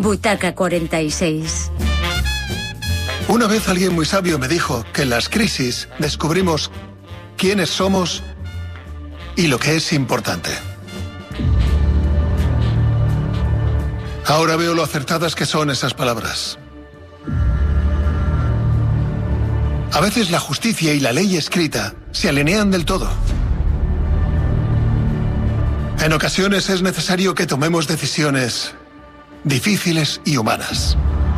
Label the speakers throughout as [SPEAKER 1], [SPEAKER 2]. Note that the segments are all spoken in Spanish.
[SPEAKER 1] Butaca 46.
[SPEAKER 2] Una vez alguien muy sabio me dijo que en las crisis descubrimos quiénes somos y lo que es importante. Ahora veo lo acertadas que son esas palabras. A veces la justicia y la ley escrita se alinean del todo. En ocasiones es necesario que tomemos decisiones difíciles y humanas.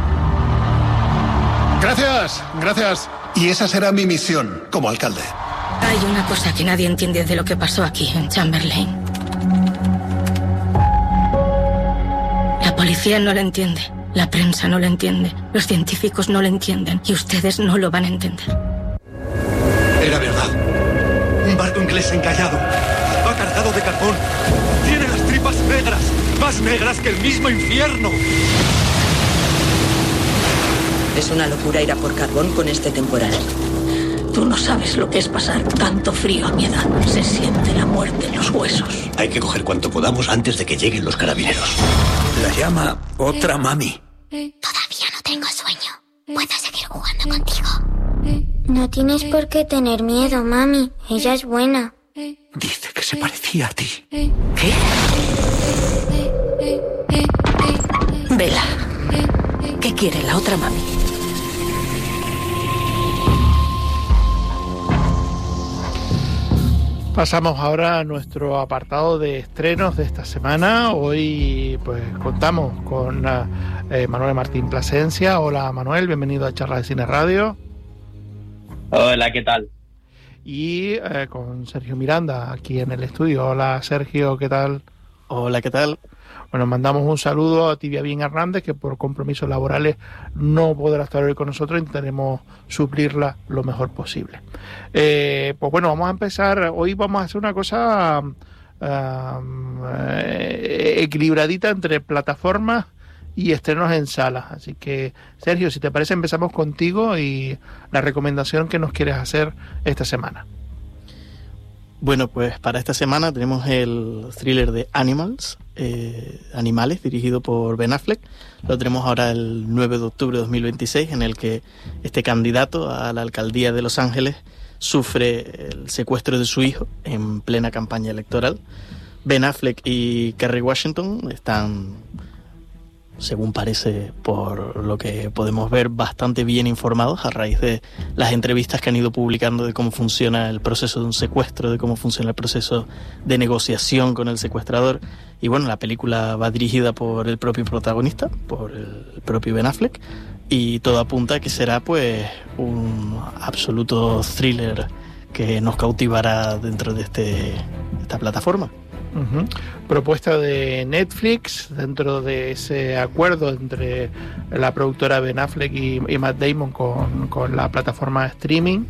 [SPEAKER 2] Gracias. Y esa será mi misión como alcalde.
[SPEAKER 3] Hay una cosa que nadie entiende de lo que pasó aquí en Chamberlain. La policía no lo entiende, la prensa no lo entiende, los científicos no lo entienden y ustedes no lo van a entender.
[SPEAKER 4] Era verdad. Un barco inglés encallado. Va cargado de carbón. Tiene las tripas negras. Más negras que el mismo infierno.
[SPEAKER 5] Es una locura ir a por carbón con este temporal.
[SPEAKER 3] Tú no sabes lo que es pasar tanto frío a mi edad. Se siente la muerte en los huesos.
[SPEAKER 4] Hay que coger cuanto podamos antes de que lleguen los carabineros. La llama otra mami.
[SPEAKER 6] Todavía no tengo sueño. ¿Puedo seguir jugando contigo? No tienes por qué tener miedo, mami. Ella es buena.
[SPEAKER 4] Dice que se parecía a ti.
[SPEAKER 3] ¿Qué? Vela. ¿Qué quiere la otra mami?
[SPEAKER 7] Pasamos ahora a nuestro apartado de estrenos de esta semana. Hoy pues contamos con Manuel Martín Plasencia. Hola Manuel, bienvenido a Charlas de Cine Radio.
[SPEAKER 8] Hola, ¿qué tal?
[SPEAKER 7] Y con Sergio Miranda aquí en el estudio. Hola Sergio, ¿qué tal?
[SPEAKER 9] Hola, ¿qué tal?
[SPEAKER 7] Bueno, mandamos un saludo a Tibia Bien Hernández, que por compromisos laborales no podrá estar hoy con nosotros. Intentaremos suplirla lo mejor posible. Pues bueno, vamos a empezar. Hoy vamos a hacer una cosa equilibradita entre plataformas y estrenos en salas. Así que, Sergio, si te parece, empezamos contigo y la recomendación que nos quieres hacer esta semana.
[SPEAKER 9] Bueno, pues para esta semana tenemos el thriller de Animales, dirigido por Ben Affleck. Lo tenemos ahora el 9 de octubre de 2026, en el que este candidato a la alcaldía de Los Ángeles sufre el secuestro de su hijo en plena campaña electoral. Ben Affleck y Kerry Washington están, según parece, por lo que podemos ver, bastante bien informados a raíz de las entrevistas que han ido publicando de cómo funciona el proceso de un secuestro, de cómo funciona el proceso de negociación con el secuestrador. Y bueno, la película va dirigida por el propio protagonista, por el propio Ben Affleck, y todo apunta a que será pues un absoluto thriller que nos cautivará dentro de esta plataforma.
[SPEAKER 7] Uh-huh. Propuesta de Netflix dentro de ese acuerdo entre la productora Ben Affleck y Matt Damon con la plataforma de streaming.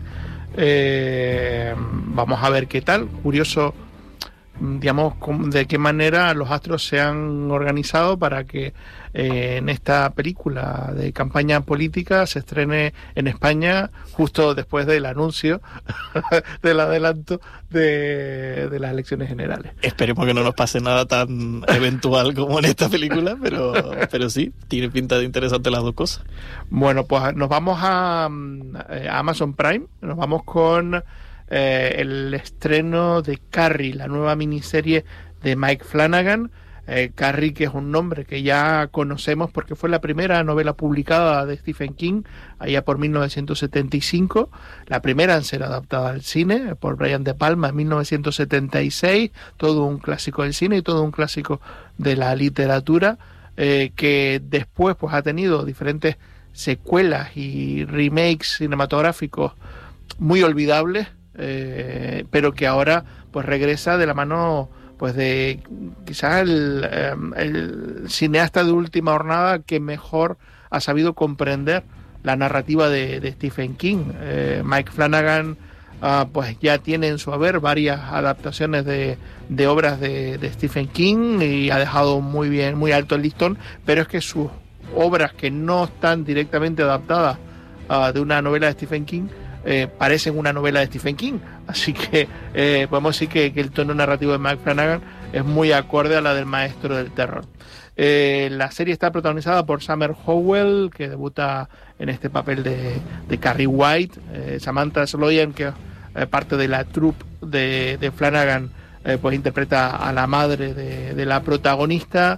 [SPEAKER 7] Vamos a ver qué tal. Curioso, digamos, de qué manera los astros se han organizado para que en esta película de campaña política se estrene en España justo después del anuncio del adelanto de las elecciones generales.
[SPEAKER 9] Esperemos que no nos pase nada tan eventual como en esta película, pero sí, tiene pinta de interesante las dos cosas.
[SPEAKER 7] Bueno, pues nos vamos a Amazon Prime, nos vamos con el estreno de Carrie, la nueva miniserie de Mike Flanagan. Carrie, que es un nombre que ya conocemos porque fue la primera novela publicada de Stephen King allá por 1975, la primera en ser adaptada al cine por Brian De Palma en 1976, todo un clásico del cine y todo un clásico de la literatura, que después pues ha tenido diferentes secuelas y remakes cinematográficos muy olvidables, pero que ahora pues regresa de la mano pues de quizás el cineasta de última jornada que mejor ha sabido comprender la narrativa de Stephen King. Mike Flanagan pues ya tiene en su haber varias adaptaciones de obras de Stephen King y ha dejado muy alto el listón, pero es que sus obras que no están directamente adaptadas de una novela de Stephen King parecen una novela de Stephen King, así que podemos decir que el tono narrativo de Mike Flanagan es muy acorde a la del maestro del terror. La serie está protagonizada por Summer Howell, que debuta en este papel de Carrie White. Samantha Sloyan, que es parte de la troupe de Flanagan, pues interpreta a la madre de la protagonista.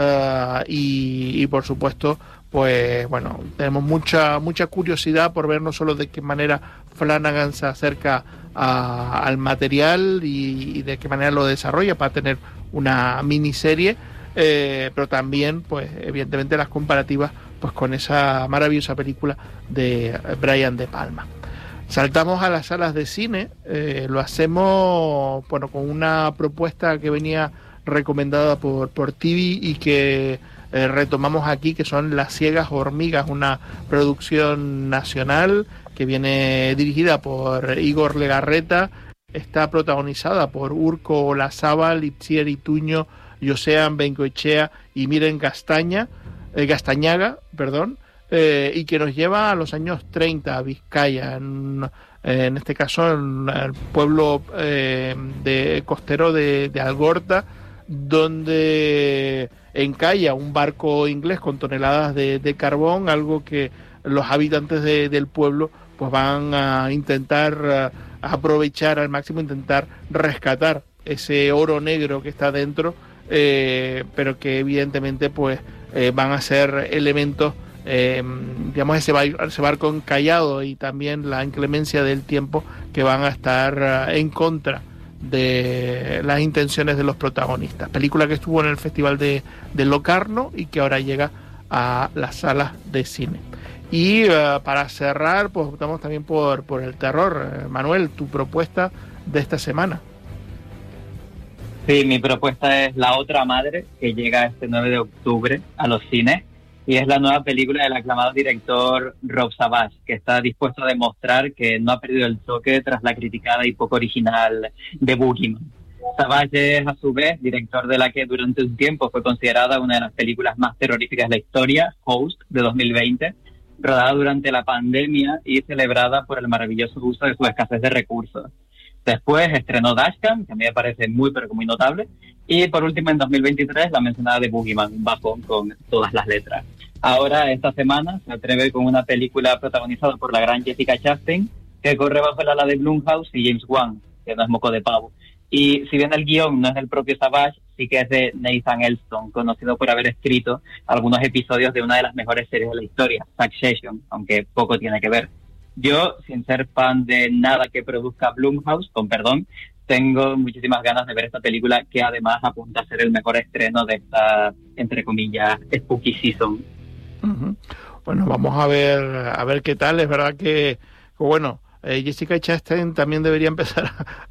[SPEAKER 7] Y por supuesto, pues bueno, tenemos mucha curiosidad por ver no solo de qué manera Flanagan se acerca al material y de qué manera lo desarrolla para tener una miniserie, pero también, pues evidentemente, las comparativas pues con esa maravillosa película de Brian De Palma. Saltamos a las salas de cine. Lo hacemos, bueno, con una propuesta que venía recomendada por TV y que retomamos aquí, que son Las ciegas hormigas, una producción nacional que viene dirigida por Igor Legarreta. Está protagonizada por Urko Olazábal, Itziar Ituño, Josean Bengoechea y Miren Gastañaga, y que nos lleva a los años 30, a Vizcaya, en este caso en el pueblo costero de Algorta, donde encalla un barco inglés con toneladas de carbón, algo que los habitantes del pueblo pues van a intentar aprovechar al máximo, intentar rescatar ese oro negro que está dentro, pero que evidentemente pues van a ser elementos, digamos, ese barco encallado y también la inclemencia del tiempo, que van a estar en contra de las intenciones de los protagonistas. Película que estuvo en el Festival de Locarno y que ahora llega a las salas de cine. Y para cerrar, pues optamos también por el terror. Manuel, tu propuesta de esta semana.
[SPEAKER 8] Sí, mi propuesta es La otra madre, que llega este 9 de octubre a los cines, y es la nueva película del aclamado director Rob Savage, que está dispuesto a demostrar que no ha perdido el toque tras la criticada y poco original de Boogeyman. Savage es, a su vez, director de la que durante un tiempo fue considerada una de las películas más terroríficas de la historia, Host, de 2020, rodada durante la pandemia y celebrada por el maravilloso uso de su escasez de recursos. Después estrenó Dashcam, que a mí me parece muy pero muy notable, y por último en 2023 la mencionada de Boogeyman, un bajón con todas las letras. Ahora, esta semana, se atreve con una película protagonizada por la gran Jessica Chastain, que corre bajo el ala de Blumhouse y James Wan, que no es moco de pavo. Y si bien el guión no es del propio Savage, sí que es de Nathan Elston, conocido por haber escrito algunos episodios de una de las mejores series de la historia, Succession, aunque poco tiene que ver. Yo, sin ser fan de nada que produzca Blumhouse, con perdón, tengo muchísimas ganas de ver esta película, que además apunta a ser el mejor estreno de esta, entre comillas, spooky season.
[SPEAKER 7] Uh-huh. Bueno, vamos a ver qué tal. Es verdad que bueno, Jessica Chastain también debería empezar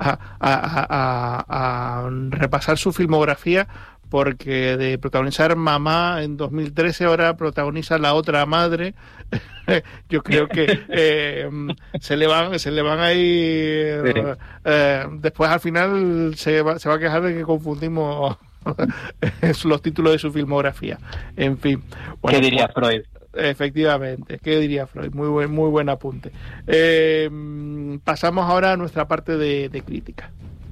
[SPEAKER 7] a repasar su filmografía, porque de protagonizar Mamá en 2013 ahora protagoniza La otra madre. Yo creo que se le van a ir, después al final se va a quejar de que confundimos los títulos de su filmografía. En fin, bueno,
[SPEAKER 8] ¿qué diría Freud?
[SPEAKER 7] Efectivamente, ¿qué diría Freud? Muy buen apunte. Pasamos ahora a nuestra parte de crítica.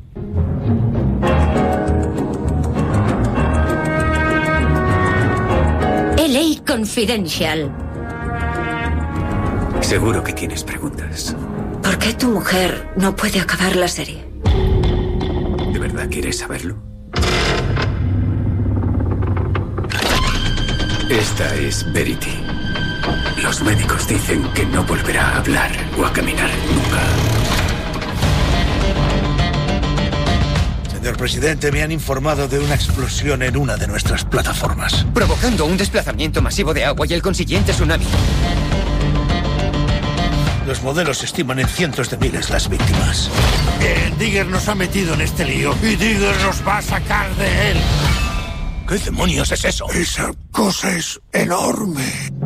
[SPEAKER 1] LA Confidential.
[SPEAKER 10] Seguro que tienes preguntas.
[SPEAKER 1] ¿Por qué tu mujer no puede acabar la serie?
[SPEAKER 10] ¿De verdad quieres saberlo? Esta es Verity. Los médicos dicen que no volverá a hablar o a caminar nunca.
[SPEAKER 11] Señor presidente, me han informado de una explosión en una de nuestras plataformas,
[SPEAKER 10] provocando un desplazamiento masivo de agua y el consiguiente tsunami.
[SPEAKER 11] Los modelos estiman en cientos de miles las víctimas.
[SPEAKER 12] Bien, Digger nos ha metido en este lío y Digger nos va a sacar de él.
[SPEAKER 11] ¿Qué demonios es eso?
[SPEAKER 12] Esa cosa es enorme.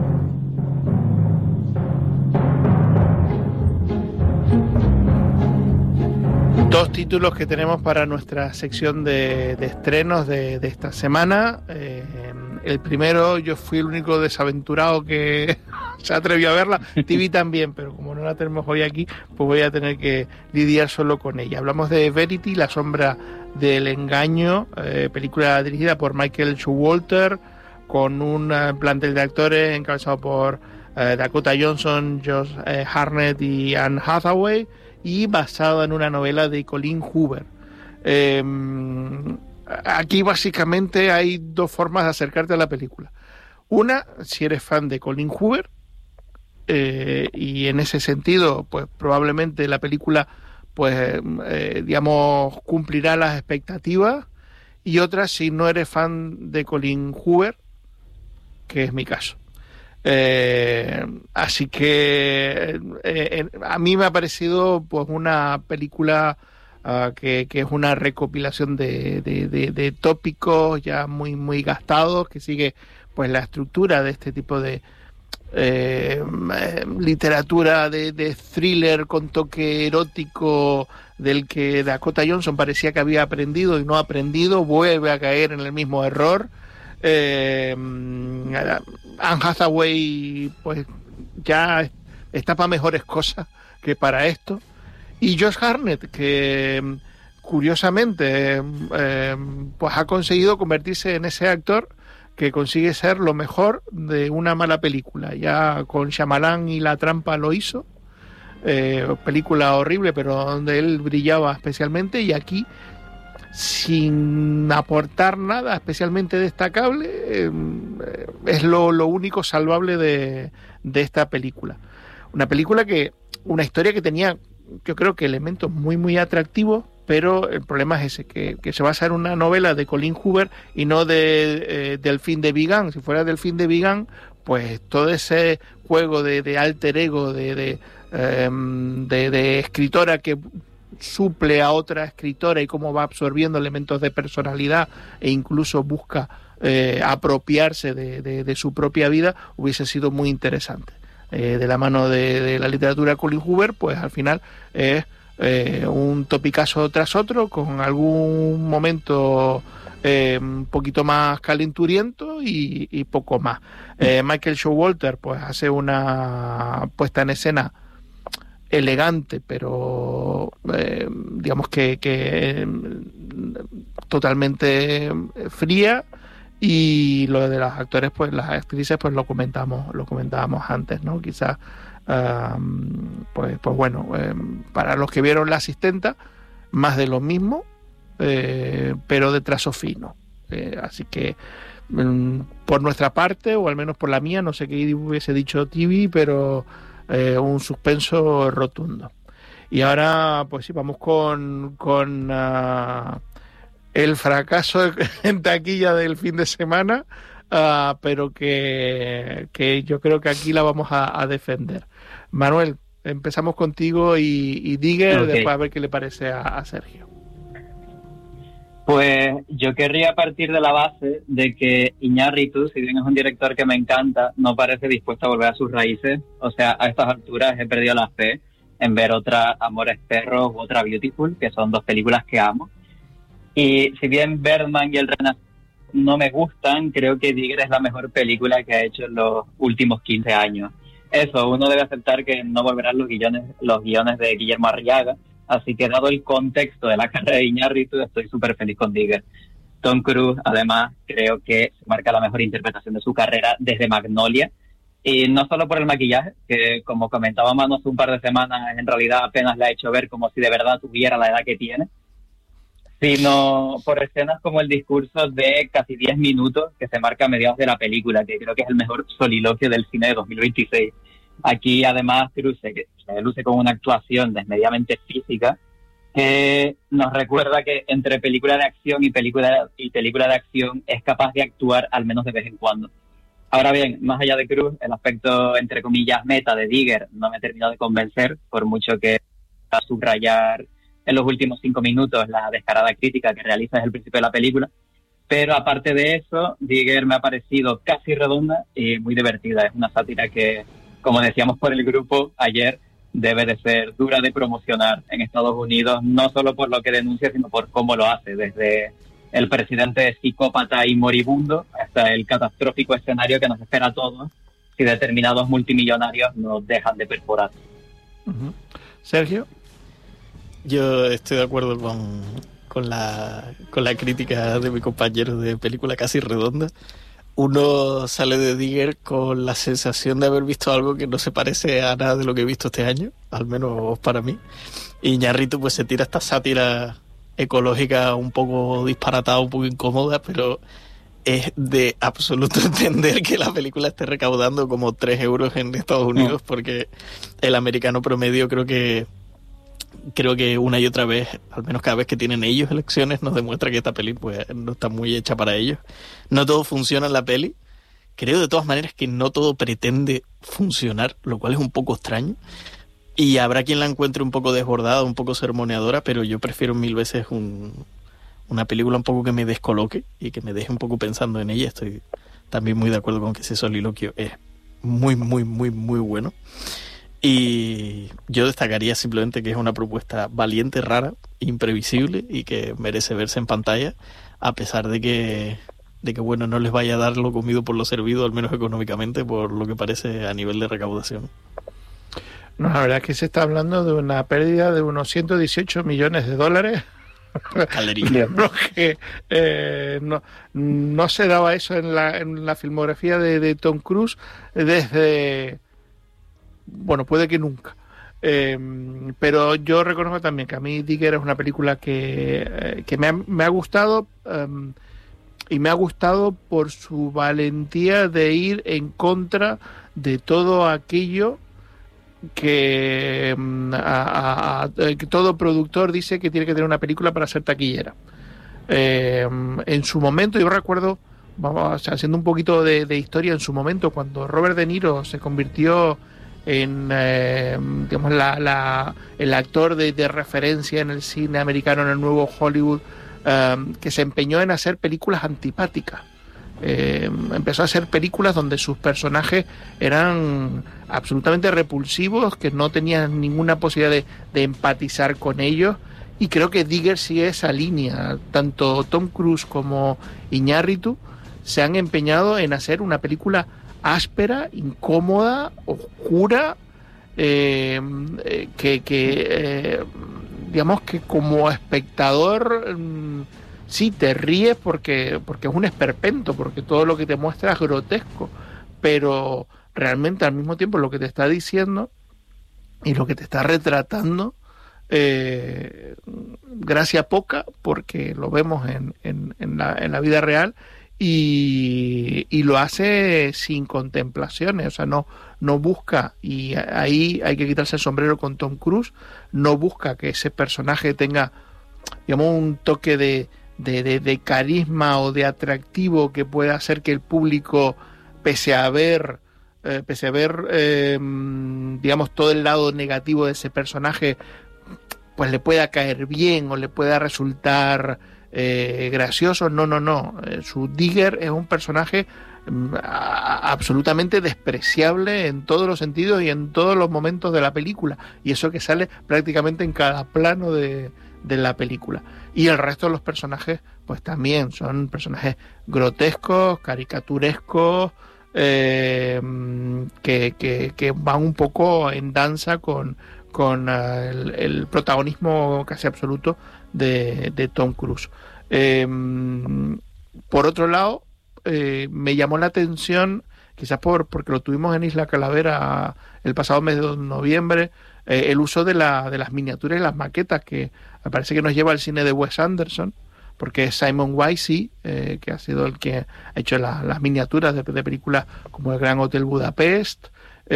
[SPEAKER 7] Dos títulos que tenemos para nuestra sección de estrenos de esta semana. El primero, yo fui el único desaventurado que se atrevió a verla. TV también, pero como no no la tenemos hoy aquí, pues voy a tener que lidiar solo con ella. Hablamos de Verity, La sombra del engaño, película dirigida por Michael Showalter, con un plantel de actores encabezado por Dakota Johnson, Josh Hartnett y Anne Hathaway, y basada en una novela de Colin Hoover. Aquí básicamente hay dos formas de acercarte a la película. Una, si eres fan de Colin Hoover, y en ese sentido, pues probablemente la película, pues digamos, cumplirá las expectativas. Y otra, si no eres fan de Colin Hoover, que es mi caso. Así que a mí me ha parecido pues una película que es una recopilación de tópicos ya muy gastados, que sigue pues la estructura de este tipo de literatura de thriller con toque erótico, del que Dakota Johnson parecía que había aprendido y no ha aprendido, vuelve a caer en el mismo error. Anne Hathaway pues ya está para mejores cosas que para esto, y Josh Hartnett, que curiosamente pues ha conseguido convertirse en ese actor que consigue ser lo mejor de una mala película. Ya con Shyamalan y La trampa lo hizo, película horrible pero donde él brillaba especialmente, y aquí sin aportar nada especialmente destacable, es lo único salvable de esta película. Una historia que tenía, yo creo que elementos muy atractivos, pero el problema es ese, que se basa en una novela de Colin Hoover y no de Delphine de Vigan. Si fuera Delphine de Vigan, pues todo ese juego de alter ego, de escritora que suple a otra escritora y cómo va absorbiendo elementos de personalidad e incluso busca apropiarse de su propia vida, hubiese sido muy interesante. De la mano de la literatura Colin Hoover, pues al final es un topicazo tras otro, con algún momento un poquito más calenturiento y poco más. Michael Showalter pues hace una puesta en escena elegante, pero digamos que totalmente fría, y lo de los actores, pues las actrices, pues lo comentábamos antes, ¿no? Quizás pues bueno, para los que vieron La asistenta, más de lo mismo, pero de trazo fino, así que por nuestra parte, o al menos por la mía, no sé qué hubiese dicho TV, pero un suspenso rotundo. Y ahora pues sí, vamos con el fracaso en taquilla del fin de semana, pero que yo creo que aquí la vamos a defender. Manuel, empezamos contigo y Digger, okay. Después a ver qué le parece a Sergio.
[SPEAKER 8] Pues yo querría partir de la base de que Iñárritu, si bien es un director que me encanta, no parece dispuesto a volver a sus raíces. O sea, a estas alturas he perdido la fe en ver otra Amores Perros u otra Beautiful, que son dos películas que amo. Y si bien Birdman y El Renacimiento no me gustan, creo que Digger es la mejor película que ha hecho en los últimos 15 años. Eso, uno debe aceptar que no volverán los guiones de Guillermo Arriaga, así que dado el contexto de la carrera de Iñárritu, estoy súper feliz con Digger. Tom Cruise, además, creo que marca la mejor interpretación de su carrera desde Magnolia, y no solo por el maquillaje, que como comentaba Manu hace un par de semanas, en realidad apenas le ha hecho ver como si de verdad tuviera la edad que tiene, sino por escenas como el discurso de casi 10 minutos que se marca a mediados de la película, que creo que es el mejor soliloquio del cine de 2026. Aquí además Cruise se luce con una actuación desmedidamente física que nos recuerda que entre película de acción y película de acción es capaz de actuar al menos de vez en cuando. Ahora bien, más allá de Cruise, el aspecto entre comillas meta de Digger no me ha terminado de convencer, por mucho que a subrayar en los últimos 5 minutos la descarada crítica que realiza desde el principio de la película. Pero aparte de eso, Digger me ha parecido casi redonda y muy divertida. Es una sátira que, como decíamos por el grupo ayer, debe de ser dura de promocionar en Estados Unidos, no solo por lo que denuncia, sino por cómo lo hace, desde el presidente psicópata y moribundo hasta el catastrófico escenario que nos espera a todos si determinados multimillonarios nos dejan de perforar.
[SPEAKER 7] Sergio.
[SPEAKER 9] Yo estoy de acuerdo con la crítica de mi compañero de película casi redonda. Uno sale de Digger con la sensación de haber visto algo que no se parece a nada de lo que he visto este año, al menos para mí. Y Iñárritu pues se tira esta sátira ecológica un poco disparatada, un poco incómoda, pero es de absoluto entender que la película esté recaudando como 3 euros en Estados Unidos, porque el americano promedio creo que una y otra vez, al menos cada vez que tienen ellos elecciones, nos demuestra que esta peli pues no está muy hecha para ellos. No todo funciona en la peli. Creo de todas maneras que no todo pretende funcionar, lo cual es un poco extraño. Y habrá quien la encuentre un poco desbordada, un poco sermoneadora, pero yo prefiero 1000 veces una película un poco que me descoloque y que me deje un poco pensando en ella. Estoy también muy de acuerdo con que ese soliloquio es muy, muy, muy, muy bueno. Y yo destacaría simplemente que es una propuesta valiente, rara, imprevisible y que merece verse en pantalla, a pesar de que bueno, no les vaya a dar lo comido por lo servido, al menos económicamente, por lo que parece a nivel de recaudación.
[SPEAKER 7] No, la verdad es que se está hablando de una pérdida de unos 118 millones de dólares.
[SPEAKER 9] Caldería.
[SPEAKER 7] Que no se daba eso en la filmografía de Tom Cruise desde... Bueno, puede que nunca. Pero yo reconozco también que a mí Digger es una película que me ha gustado, y me ha gustado por su valentía de ir en contra de todo aquello que todo productor dice que tiene que tener una película para ser taquillera. En su momento, yo recuerdo, haciendo un poquito de historia, en su momento, cuando Robert De Niro se convirtió en digamos el actor de referencia en el cine americano, en el nuevo Hollywood, que se empeñó en hacer películas antipáticas. Empezó a hacer películas donde sus personajes eran absolutamente repulsivos, que no tenían ninguna posibilidad de empatizar con ellos, y creo que Digger sigue esa línea. Tanto Tom Cruise como Iñárritu se han empeñado en hacer una película áspera, incómoda, oscura, digamos que como espectador sí te ríes porque es un esperpento, porque todo lo que te muestra es grotesco, pero realmente al mismo tiempo lo que te está diciendo y lo que te está retratando, gracia poca, porque lo vemos en la vida real, y lo hace sin contemplaciones. O sea, no busca, y ahí hay que quitarse el sombrero con Tom Cruise, no busca que ese personaje tenga, digamos, un toque de carisma o de atractivo que pueda hacer que el público, pese a ver digamos, todo el lado negativo de ese personaje, pues le pueda caer bien o le pueda resultar gracioso. No. Su Digger es un personaje absolutamente despreciable en todos los sentidos y en todos los momentos de la película, y eso que sale prácticamente en cada plano de la película. Y el resto de los personajes pues también son personajes grotescos, caricaturescos, que van un poco en danza con el protagonismo casi absoluto de Tom Cruise. Por otro lado, me llamó la atención, quizás porque lo tuvimos en Isla Calavera el pasado mes de noviembre, el uso de las miniaturas y las maquetas, que me parece que nos lleva al cine de Wes Anderson, porque es Simon Weissy, que ha sido el que ha hecho las miniaturas de películas como El Gran Hotel Budapest,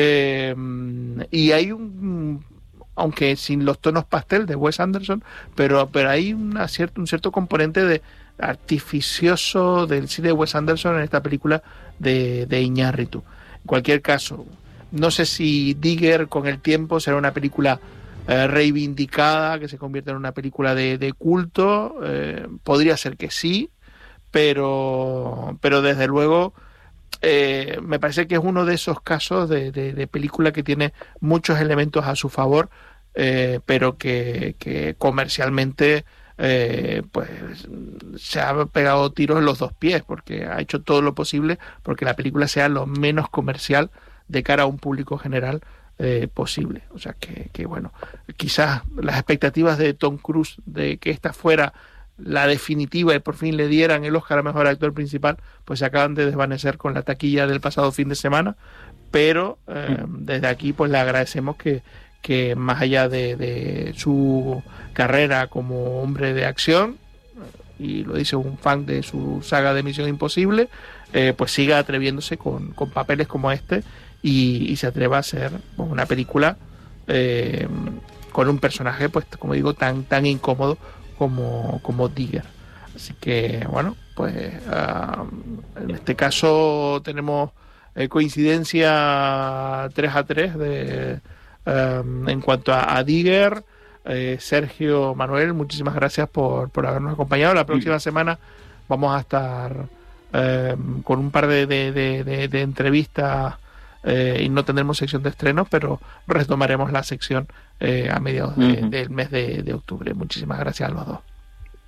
[SPEAKER 7] y hay aunque sin los tonos pastel de Wes Anderson, pero hay un cierto componente de artificioso del cine de Wes Anderson en esta película de Iñárritu. En cualquier caso, no sé si Digger con el tiempo será una película reivindicada, que se convierta en una película de culto. Podría ser que sí, pero desde luego me parece que es uno de esos casos de película que tiene muchos elementos a su favor, pero que comercialmente pues se ha pegado tiros en los dos pies, porque ha hecho todo lo posible porque la película sea lo menos comercial de cara a un público general posible. O sea que bueno, quizás las expectativas de Tom Cruise de que esta fuera la definitiva y por fin le dieran el Oscar a Mejor Actor Principal, pues se acaban de desvanecer con la taquilla del pasado fin de semana, pero desde aquí pues le agradecemos que más allá de su carrera como hombre de acción, y lo dice un fan de su saga de Misión Imposible, pues siga atreviéndose con papeles como este y se atreva a hacer una película con un personaje, pues como digo, tan incómodo como Digger. Así que bueno, pues en este caso tenemos coincidencia 3-3 en cuanto a Digger. Sergio, Manuel, muchísimas gracias por habernos acompañado. La próxima semana vamos a estar con un par de entrevistas y no tendremos sección de estrenos, pero retomaremos la sección a mediados del mes de octubre. Muchísimas gracias a los dos.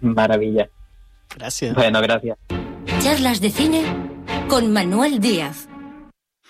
[SPEAKER 8] Maravilla.
[SPEAKER 9] Gracias.
[SPEAKER 8] Bueno, gracias.
[SPEAKER 1] Charlas de cine con Manuel Díaz.